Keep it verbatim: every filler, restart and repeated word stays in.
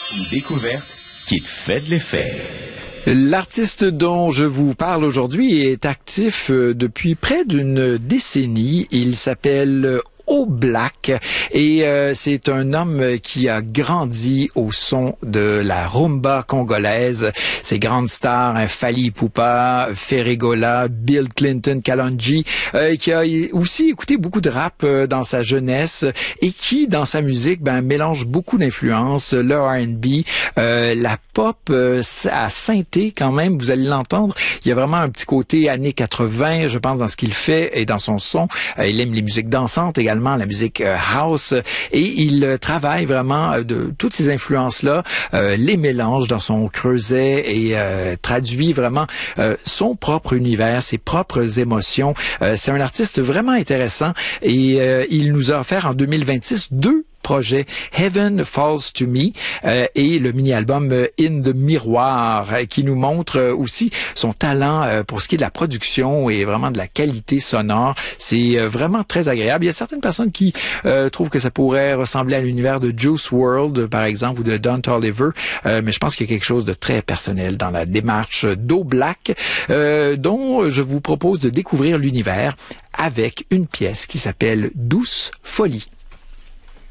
Une découverte qui te fait de l'effet. L'artiste dont je vous parle aujourd'hui est actif depuis près d'une décennie. Il s'appelle Oblak et euh, c'est un homme qui a grandi au son de la rumba congolaise. Ces grandes stars, hein, Fally Ipupa, Ferregola, Bill Clinton, Kalonji, euh, qui a aussi écouté beaucoup de rap euh, dans sa jeunesse et qui, dans sa musique, ben, mélange beaucoup d'influences, le R and B, euh, la pop euh, à synthé quand même, vous allez l'entendre. Il y a vraiment un petit côté années quatre-vingts, je pense, dans ce qu'il fait et dans son son. Euh, il aime les musiques dansantes également, la musique house, et il travaille vraiment de toutes ces influences-là, euh, les mélange dans son creuset et euh, traduit vraiment euh, son propre univers, ses propres émotions. Euh, c'est un artiste vraiment intéressant et euh, il nous a offert en deux mille vingt-six deux projet Heaven Falls to Me euh, et le mini-album euh, In the Miroir euh, qui nous montre euh, aussi son talent euh, pour ce qui est de la production et vraiment de la qualité sonore. C'est euh, vraiment très agréable. Il y a certaines personnes qui euh, trouvent que ça pourrait ressembler à l'univers de Juice world, par exemple, ou de Don Toliver, euh, mais je pense qu'il y a quelque chose de très personnel dans la démarche d'Oblak, euh, dont je vous propose de découvrir l'univers avec une pièce qui s'appelle Douce Folie.